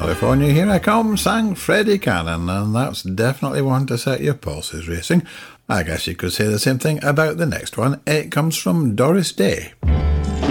California, here I come, sang Freddie Cannon, and that's definitely one to set your pulses racing. I guess you could say the same thing about the next one. It comes from Doris Day.